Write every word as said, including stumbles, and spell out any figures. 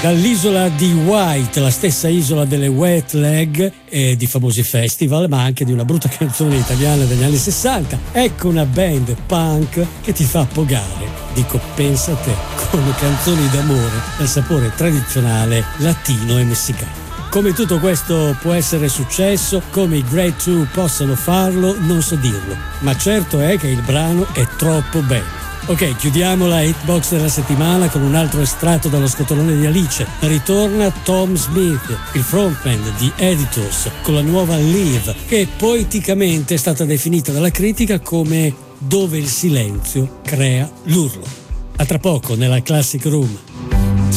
Dall'isola di White, la stessa isola delle Wet Leg e di famosi festival, ma anche di una brutta canzone italiana degli anni sessanta, ecco una band punk che ti fa pogare. Dico, pensa a te, con canzoni d'amore dal sapore tradizionale latino e messicano. Come tutto questo può essere successo, come i Great Two possano farlo, non so dirlo, ma certo è che il brano è troppo bello. Ok, chiudiamo la hitbox della settimana con un altro estratto dallo scatolone di Alice. Ritorna Tom Smith, il frontman di Editors, con la nuova Live, che poeticamente è stata definita dalla critica come dove il silenzio crea l'urlo. A tra poco nella Classic Room.